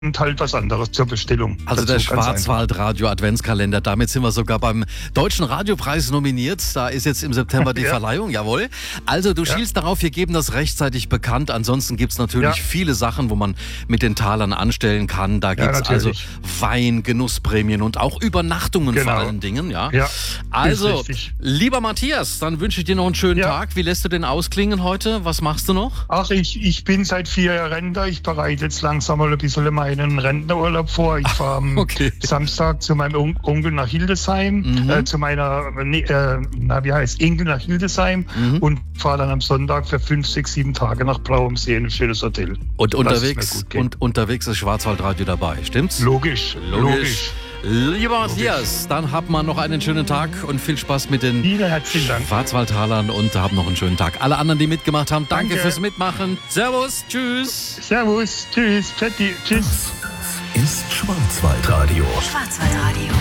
halt was anderes zur Bestellung. Also der Schwarzwaldradio Adventskalender, damit sind wir sogar beim Deutschen Radiopreis nominiert. Da ist jetzt im September die Verleihung, jawohl. Also du schielst darauf, wir geben das rechtzeitig bekannt. Ansonsten gibt es natürlich viele Sachen, wo man mit den Talern anstellen kann. Da gibt es also Wein, Genussprämien und auch Übernachtungen vor allen Dingen. Ja. Also, lieber Matthias, dann wünsche ich dir noch einen schönen Tag. Wie lässt du den ausklingen heute? Was machst du noch? Ach, ich bin seit 4 Jahren Rentner. Ich bereite jetzt langsam mal ein bisschen meinen Rentnerurlaub vor. Ich fahre am Samstag zu meinem Onkel nach Hildesheim, zu meiner Enkel nach Hildesheim und fahre dann am Sonntag für 5, 6, 7 Tage nach Blauumsee in ein schönes Hotel. Und unterwegs ist Schwarzwaldradio dabei, stimmt's? Logisch. Lieber Matthias, dann habt man noch einen schönen Tag und viel Spaß mit den Schwarzwaldtalern und habt noch einen schönen Tag. Alle anderen, die mitgemacht haben, danke fürs Mitmachen. Servus, tschüss. Servus, tschüss, Fetti, tschüss. Das ist Schwarzwaldradio.